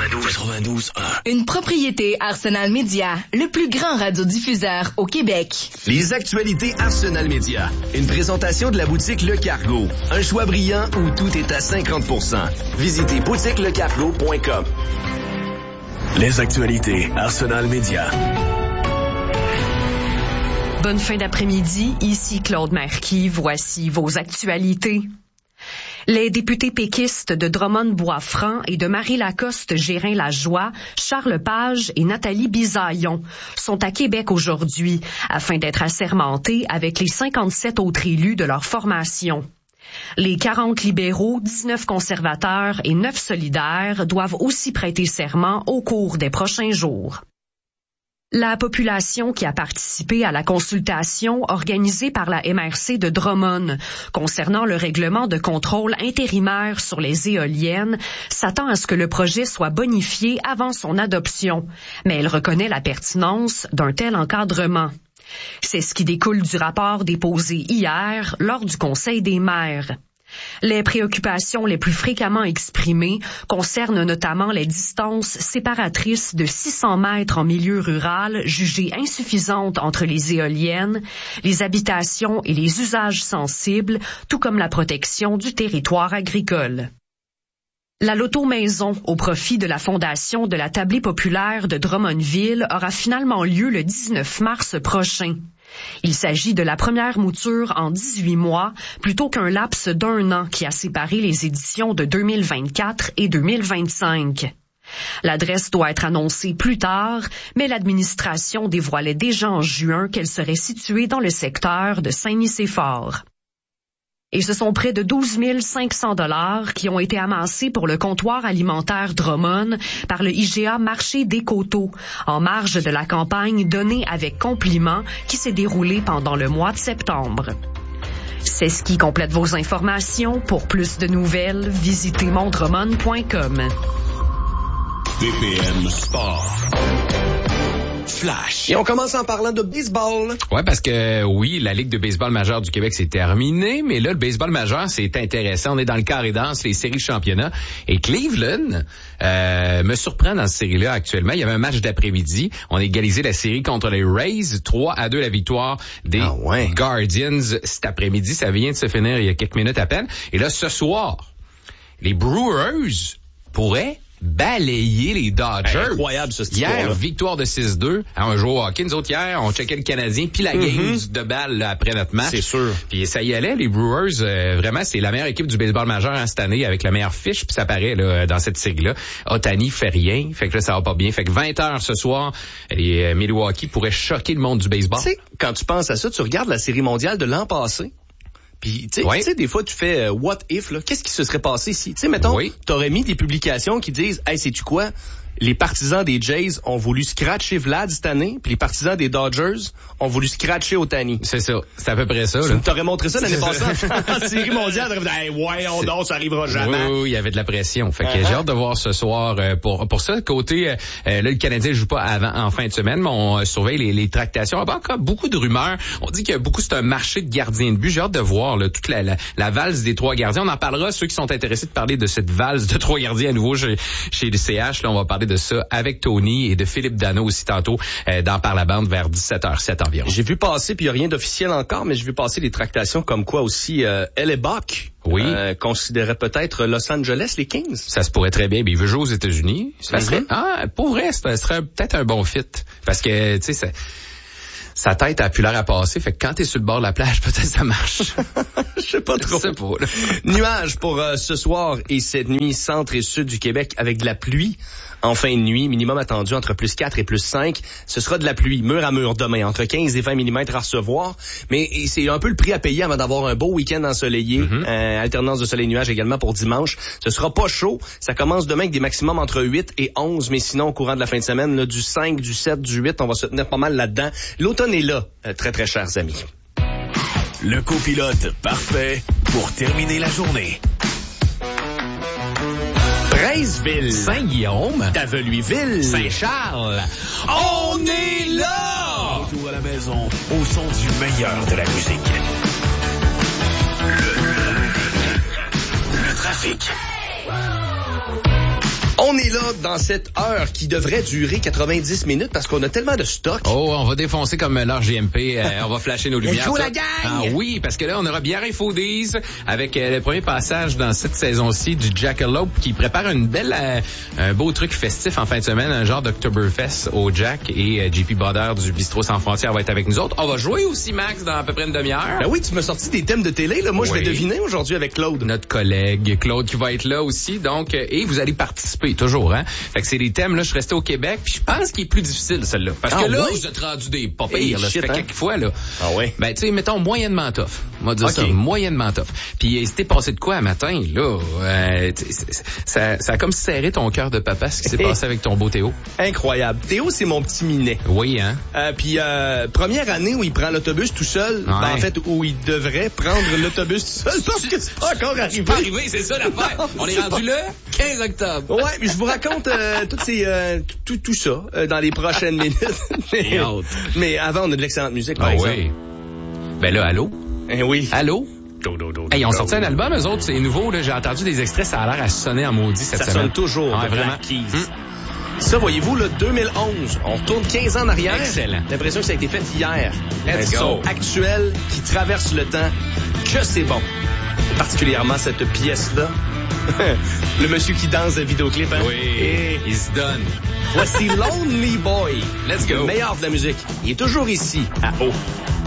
92.1. Une propriété Arsenal Média, le plus grand radiodiffuseur au Québec. Les actualités Arsenal Média. Une présentation de la boutique Le Cargo. Un choix brillant où tout est à 50%. Visitez boutiquelecargo.com. Les actualités Arsenal Média. Bonne fin d'après-midi, ici Claude Marquis, voici vos actualités. Les députés péquistes de Drummond-Bois-Franc et de Marie-Lacoste-Gérin-Lajoie, Charles Page et Nathalie Bisaillon sont à Québec aujourd'hui afin d'être assermentés avec les 57 autres élus de leur formation. Les 40 libéraux, 19 conservateurs et 9 solidaires doivent aussi prêter serment au cours des prochains jours. La population qui a participé à la consultation organisée par la MRC de Drummond concernant le règlement de contrôle intérimaire sur les éoliennes s'attend à ce que le projet soit bonifié avant son adoption, mais elle reconnaît la pertinence d'un tel encadrement. C'est ce qui découle du rapport déposé hier lors du Conseil des maires. Les préoccupations les plus fréquemment exprimées concernent notamment les distances séparatrices de 600 mètres en milieu rural jugées insuffisantes entre les éoliennes, les habitations et les usages sensibles, tout comme la protection du territoire agricole. La loto-maison au profit de la Fondation de la Tablée populaire de Drummondville aura finalement lieu le 19 mars prochain. Il s'agit de la première mouture en 18 mois, plutôt qu'un laps d'1 an qui a séparé les éditions de 2024 et 2025. L'adresse doit être annoncée plus tard, mais l'administration dévoilait déjà en juin qu'elle serait située dans le secteur de Saint-Nicéphore. Et ce sont près de 12 500 $ qui ont été amassés pour le comptoir alimentaire Drummond par le IGA Marché des Coteaux, en marge de la campagne Donner avec compliment qui s'est déroulée pendant le mois de septembre. C'est ce qui complète vos informations. Pour plus de nouvelles, visitez mondrummond.com. BPM Sport. Flash. Et on commence en parlant de baseball. Ouais, parce que oui, la Ligue de baseball majeur du Québec s'est terminée, mais là, le baseball majeur, c'est intéressant. On est dans le carré danse, les séries championnats. Et Cleveland me surprend dans cette série-là actuellement. Il y avait un match d'après-midi. On a égalisé la série contre les Rays. 3-2 la victoire des Guardians cet après-midi. Ça vient de se finir il y a quelques minutes à peine. Et là, ce soir, les Brewers pourraient balayer les Dodgers. Incroyable ce Hier, score-là. Victoire de 6-2. On joue au hockey. Nous autres, hier, on checkait le Canadien, puis la game de balle là, après notre match. C'est sûr. Puis ça y allait, les Brewers, vraiment, c'est la meilleure équipe du baseball majeur cette année, avec la meilleure fiche, puis ça paraît là, dans cette série-là. Ohtani fait rien, fait que là, ça va pas bien. Fait que 20h ce soir, les Milwaukee pourraient choquer le monde du baseball. Tu sais, quand tu penses à ça, tu regardes la série mondiale de l'an passé. Puis, tu sais, des fois, tu fais what if, là. Qu'est-ce qui se serait passé ici? Tu sais, mettons, t'aurais mis des publications qui disent, hey, sais-tu quoi? Les partisans des Jays ont voulu scratcher Vlad cette année, puis les partisans des Dodgers ont voulu scratcher Ohtani. C'est ça. C'est à peu près ça, là. Tu t'aurais montré ça l'année passée en série mondiale. T'aurais dit, hey, ouais, non, ça arrivera jamais. Oui, il y avait de la pression. Fait que j'ai hâte de voir ce soir pour ça. Côté, là, le Canadien joue pas en fin de semaine, mais on surveille les tractations. Il y a encore beaucoup de rumeurs. On dit que c'est un marché de gardiens de but. J'ai hâte de voir là, toute la valse des 3 gardiens. On en parlera, ceux qui sont intéressés de parler de cette valse de 3 gardiens à nouveau chez le CH. Là, on va parler de ça avec Tony et de Philippe Dano aussi tantôt dans Par la bande vers 17h07 environ. J'ai vu passer, puis il n'y a rien d'officiel encore, mais j'ai vu passer les tractations comme quoi aussi Hellebuck considérait peut-être Los Angeles, les Kings. Ça se pourrait très bien, mais il veut jouer aux États-Unis. Ça serait, pour vrai, ça serait peut-être un bon fit. Parce que, tu sais, sa tête a plus l'air à passer, fait que quand t'es sur le bord de la plage, peut-être ça marche. Je sais pas trop. Nuages pour ce soir et cette nuit, centre et sud du Québec avec de la pluie. En fin de nuit, minimum attendu entre plus 4 et plus 5. Ce sera de la pluie, mur à mur demain, entre 15 et 20 mm à recevoir. Mais c'est un peu le prix à payer avant d'avoir un beau week-end ensoleillé. Alternance de soleil-nuage également pour dimanche. Ce sera pas chaud. Ça commence demain avec des maximums entre 8 et 11. Mais sinon, au courant de la fin de semaine, là, du 5, du 7, du 8, on va se tenir pas mal là-dedans. L'automne est là, très très chers amis. Le copilote parfait pour terminer la journée. Breizeville, Saint-Guillaume, Taveluisville, Saint-Charles. On est là! Retour à la maison au son du meilleur de la musique. Le trafic. On est là dans cette heure qui devrait durer 90 minutes parce qu'on a tellement de stock. Oh, on va défoncer comme l'heure JMP. On va flasher nos lumières. Joue la gang! Ah oui, parce que là, on aura Bière et Foodies avec le premier passage dans cette saison-ci du Jackalope qui prépare une belle, un beau truc festif en fin de semaine, un genre d'Octoberfest au Jack, et JP Boder du Bistrot Sans Frontières va être avec nous autres. On va jouer aussi, Max, dans à peu près une demi-heure. Ben oui, tu m'as sorti des thèmes de télé, là. Moi, je vais deviner aujourd'hui avec Claude. Notre collègue Claude qui va être là aussi, donc, et vous allez participer toujours, hein. Fait que c'est des thèmes, là, je suis resté au Québec, puis je pense qu'il est plus difficile, celle-là. Parce que là, vous êtes rendu des pas pires, là. Ça fait quelques fois, là. Ah ouais? Ben, tu sais, mettons, moyennement tough. On va dire ça, moyennement tough. Puis, c'était passé de quoi un matin, là? Ça a comme serré ton cœur de papa, ce qui s'est passé avec ton beau Théo. Incroyable. Théo, c'est mon petit minet. Oui, hein? Puis, première année où il prend l'autobus tout seul, ben, en fait, où il devrait prendre l'autobus tout seul, parce que c'est pas encore arrivé. C'est pas arrivé, c'est ça l'affaire. On est rendu le 15 octobre. Ouais, mais je vous raconte tout ça dans les prochaines minutes. mais avant, on a de l'excellente musique, par exemple. Oui. Ben là, allô? Oui. Allô? Hey, ils ont sorti un album, eux autres, c'est nouveau, là. J'ai entendu des extraits, ça a l'air à sonner en maudit cette semaine. Ça sonne toujours, vraiment. Ça, voyez-vous, le 2011, on retourne 15 ans en arrière. Excellent. J'ai l'impression que ça a été fait hier. Let's go. Son actuel qui traverse le temps, que c'est bon. Particulièrement cette pièce-là. Le monsieur qui danse le vidéoclip, hein? Oui, il se donne. Voici Lonely Boy. Let's go. Le meilleur de la musique. Il est toujours ici, à O.